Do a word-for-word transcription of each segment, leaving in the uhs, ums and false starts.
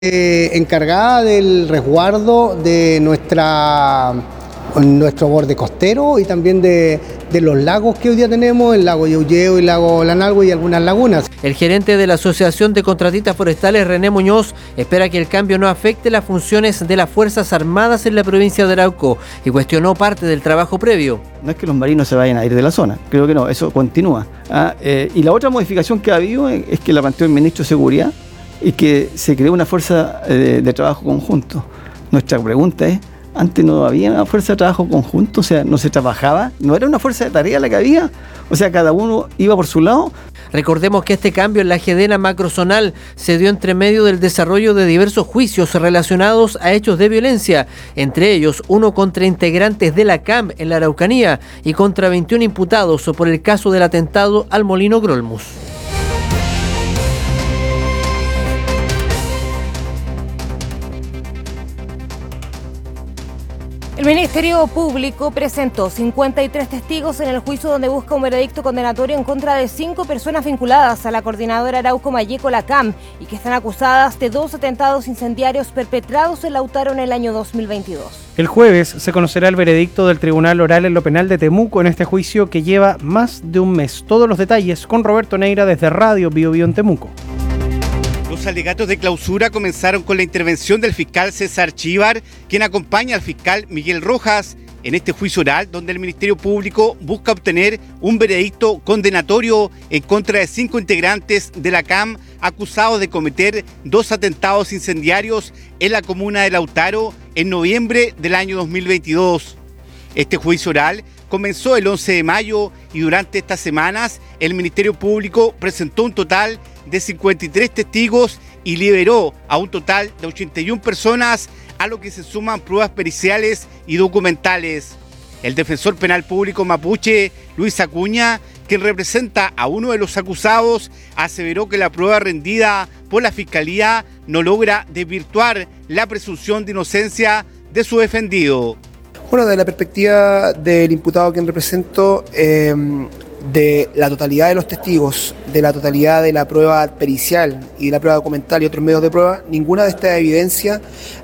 Eh, encargada del resguardo de nuestra, nuestro borde costero y también de, de los lagos que hoy día tenemos, el lago Yauyeo, el lago Lanalhue y algunas lagunas. El gerente de la Asociación de Contratistas Forestales, René Muñoz, espera que el cambio no afecte las funciones de las Fuerzas Armadas en la provincia de Arauco y cuestionó parte del trabajo previo. No es que los marinos se vayan a ir de la zona, creo que no, eso continúa. ¿ah? Eh, y la otra modificación que ha habido es que la planteó el ministro de Seguridad y que se creó una fuerza de, de trabajo conjunto. Nuestra pregunta es, antes no había una fuerza de trabajo conjunto, o sea, no se trabajaba, no era una fuerza de tarea la que había, o sea, cada uno iba por su lado. Recordemos que este cambio en la Gedena macrozonal se dio entre medio del desarrollo de diversos juicios relacionados a hechos de violencia, entre ellos uno contra integrantes de la C A M en la Araucanía y contra veintiún imputados por el caso del atentado al Molino Grolmus. El Ministerio Público presentó cincuenta y tres testigos en el juicio donde busca un veredicto condenatorio en contra de cinco personas vinculadas a la coordinadora Arauco Mayeco, la C A M, y que están acusadas de dos atentados incendiarios perpetrados en Lautaro en el año dos mil veintidós. El jueves se conocerá el veredicto del Tribunal Oral en lo Penal de Temuco en este juicio que lleva más de un mes. Todos los detalles con Roberto Neira desde Radio Bio Bio en Temuco. Los alegatos de clausura comenzaron con la intervención del fiscal César Chívar, quien acompaña al fiscal Miguel Rojas en este juicio oral donde el Ministerio Público busca obtener un veredicto condenatorio en contra de cinco integrantes de la C A M acusados de cometer dos atentados incendiarios en la comuna de Lautaro en noviembre del año dos mil veintidós. Este juicio oral comenzó el once de mayo y durante estas semanas el Ministerio Público presentó un total de cincuenta y tres testigos y liberó a un total de ochenta y una personas, a lo que se suman pruebas periciales y documentales. El defensor penal público mapuche, Luis Acuña, quien representa a uno de los acusados, aseveró que la prueba rendida por la Fiscalía no logra desvirtuar la presunción de inocencia de su defendido. Bueno, de la perspectiva del imputado a quien represento, eh, de la totalidad de los testigos, de la totalidad de la prueba pericial y de la prueba documental y otros medios de prueba, ninguna de estas evidencias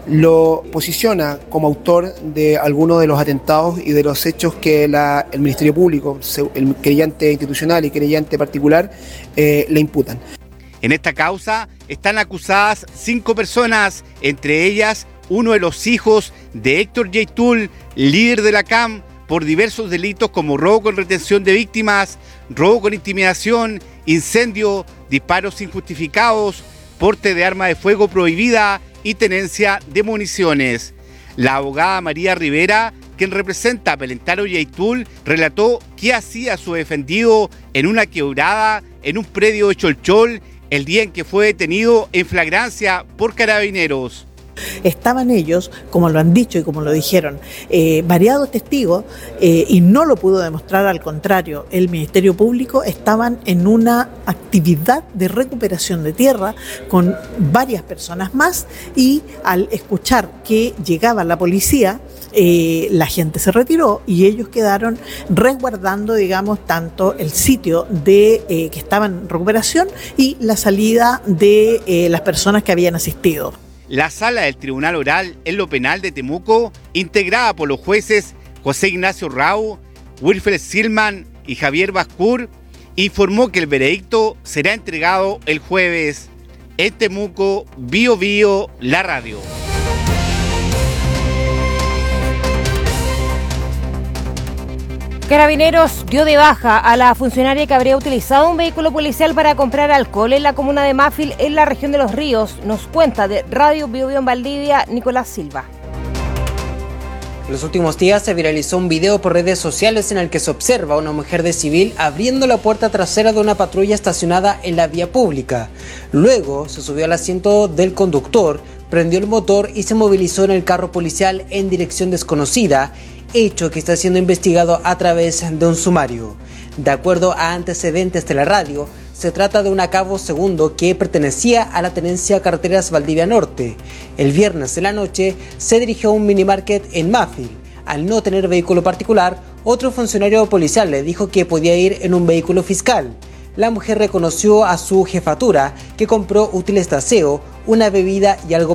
lo posiciona como autor de alguno de los atentados y de los hechos que la, el Ministerio Público, el querellante institucional y querellante particular, eh, le imputan. En esta causa están acusadas cinco personas, entre ellas uno de los hijos de Héctor Yaitul, líder de la C A M, por diversos delitos como robo con retención de víctimas, robo con intimidación, incendio, disparos injustificados, porte de arma de fuego prohibida y tenencia de municiones. La abogada María Rivera, quien representa a Pelentaro Yaitul, relató qué hacía su defendido en una quebrada en un predio de Cholchol el día en que fue detenido en flagrancia por carabineros. Estaban ellos, como lo han dicho y como lo dijeron, eh, variados testigos eh, y no lo pudo demostrar, al contrario, el Ministerio Público, estaban en una actividad de recuperación de tierra con varias personas más y al escuchar que llegaba la policía, eh, la gente se retiró y ellos quedaron resguardando, digamos, tanto el sitio de eh, que estaba en recuperación y la salida de eh, las personas que habían asistido. La sala del Tribunal Oral en lo Penal de Temuco, integrada por los jueces José Ignacio Rau, Wilfred Silman y Javier Bascur, informó que el veredicto será entregado el jueves. En Temuco, Bio Bio, la radio. Carabineros dio de baja a la funcionaria que habría utilizado un vehículo policial para comprar alcohol en la comuna de Mafil, en la región de Los Ríos. Nos cuenta de Radio Bio Bio en Valdivia, Nicolás Silva. En los últimos días se viralizó un video por redes sociales en el que se observa a una mujer de civil abriendo la puerta trasera de una patrulla estacionada en la vía pública. Luego se subió al asiento del conductor, prendió el motor y se movilizó en el carro policial en dirección desconocida, hecho que está siendo investigado a través de un sumario. De acuerdo a antecedentes de la radio, se trata de un cabo segundo que pertenecía a la tenencia Carreteras Valdivia Norte. El viernes de la noche se dirigió a un minimarket en Mafil. Al no tener vehículo particular, otro funcionario policial le dijo que podía ir en un vehículo fiscal. la mujer reconoció a su jefatura que compró útiles de aseo, una bebida y algo